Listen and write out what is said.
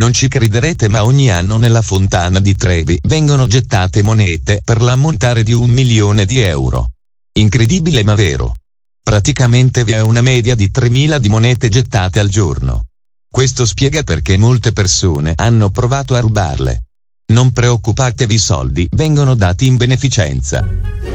Non ci crederete, ma ogni anno nella fontana di Trevi vengono gettate monete per l'ammontare di 1 milione di euro. Incredibile ma vero. Praticamente vi è una media di 3.000 di monete gettate al giorno. Questo spiega perché molte persone hanno provato a rubarle. Non preoccupatevi, i soldi vengono dati in beneficenza.